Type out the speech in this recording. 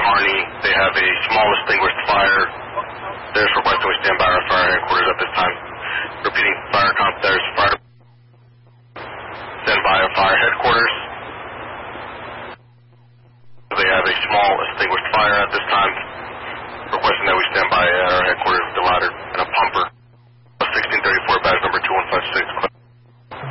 Kearney. They have a small extinguished fire. There's requesting we stand by our fire headquarters at this time. Repeating, fire comp, there's